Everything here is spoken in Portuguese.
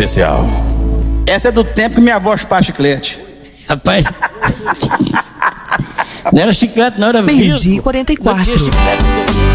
especial. Essa é do tempo que minha avó chupava chiclete. Rapaz. Não era chiclete, não era Meio-dia e 44. Não tinha chiclete.